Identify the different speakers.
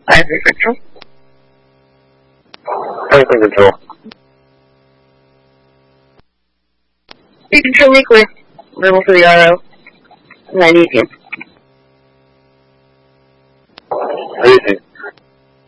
Speaker 1: Ivory control.
Speaker 2: Everything control.
Speaker 1: You control me clear. Level for the RO. 90 again.
Speaker 2: Anything.